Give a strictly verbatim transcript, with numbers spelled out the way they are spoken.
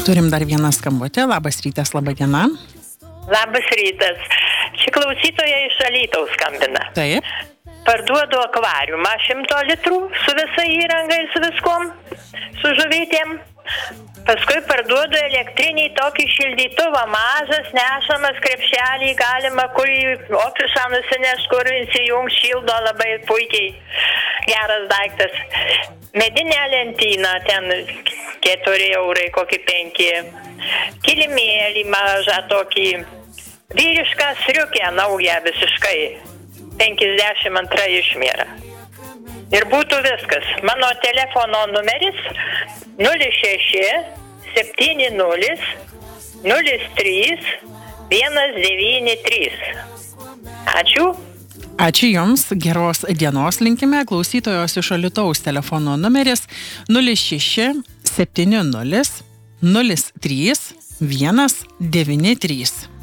Turim dar vieną skambutę. Labas rytas, laba diena. Labas rytas. Čia klausytoja iš Alytaus skambina. Taip. Parduodu akvariumą šimto litrų su visa įranga ir su viskom, su žuvytėm. Paskui parduodu elektrinį tokį šildytuvą, mažas, nešamas krepšelį, galima kur į ofisą nusineš, kur įsijungs, šildo labai puikiai. Geras daiktas. Medinė lentyna, ten keturi eurai, kokį penki. Kilimėlį mažą tokį. Vyrišką striukę naują visiškai. penkiasdešimt antra išmėra. Ir būtų viskas. Mano telefono numeris nulis šeši septyni nulis nulis trys vienas devyni trys. Ačiū. Ačiū Jums, geros dienos linkime. Klausytojos iš Alytaus telefono numeris nulis šeši septyni nulis nulis trys vienas devyni trys.